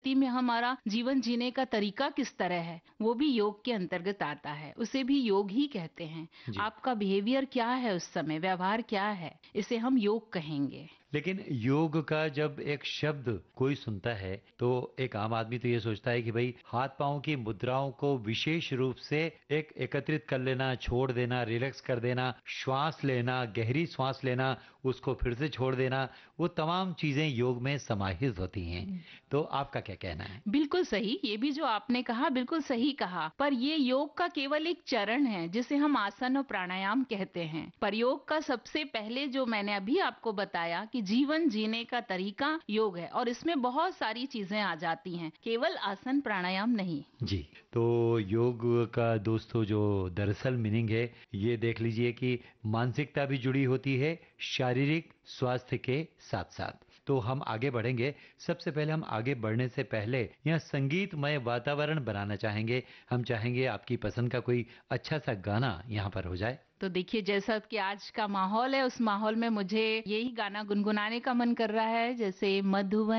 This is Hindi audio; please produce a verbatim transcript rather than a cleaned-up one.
व्यक्ति में हमारा जीवन जीने का तरीका किस तरह है, वो भी योग के अंतर्गत आता है। उसे भी योग ही कहते हैं। आपका बिहेवियर क्या है उस समय, व्यवहार क्या है, इसे हम योग कहेंगे। लेकिन योग का जब एक शब्द कोई सुनता है तो एक आम आदमी तो ये सोचता है कि भाई हाथ पांव की मुद्राओं को विशेष रूप से एक एकत्रित कर लेना, छोड़ देना, रिलैक्स कर देना, श्वास लेना, गहरी श्वास लेना, उसको फिर से छोड़ देना, वो तमाम चीजें योग में समाहित होती हैं। तो आपका क्या कहना है? बिल्कुल सही, ये भी जो आपने कहा बिल्कुल सही कहा। पर ये योग का केवल एक चरण है जिसे हम आसन और प्राणायाम कहते हैं। पर योग का सबसे पहले जो मैंने अभी आपको बताया कि जीवन जीने का तरीका योग है, और इसमें बहुत सारी चीजें आ जाती हैं, केवल आसन प्राणायाम नहीं। जी, तो योग का दोस्तों जो दरअसल मीनिंग है, ये देख लीजिए कि मानसिकता भी जुड़ी होती है शारीरिक स्वास्थ्य के साथ साथ। तो हम आगे बढ़ेंगे। सबसे पहले हम आगे बढ़ने से पहले यहाँ संगीतमय वातावरण बनाना चाहेंगे। हम चाहेंगे आपकी पसंद का कोई अच्छा सा गाना यहाँ पर हो जाए। तो देखिए, जैसा कि आज का माहौल है, उस माहौल में मुझे यही गाना गुनगुनाने का मन कर रहा है, जैसे मधुबन